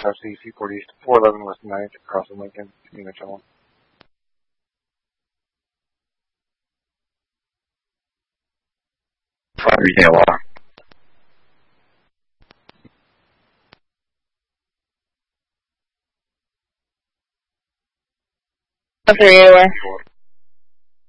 South C, Seaport East, 411 West 9th, across from Lincoln, Unit 1. Retail law. After you are.